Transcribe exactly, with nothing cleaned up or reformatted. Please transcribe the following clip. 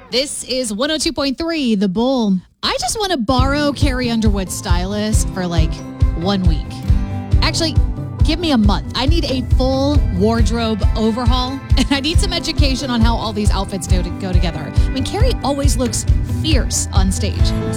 This is one oh two point three, The Bull. I just want to borrow Carrie Underwood's stylist for like one week. Actually, give me a month. I need a full wardrobe overhaul, and I need some education on how all these outfits go, to, go together. I mean, Carrie always looks fierce on stage.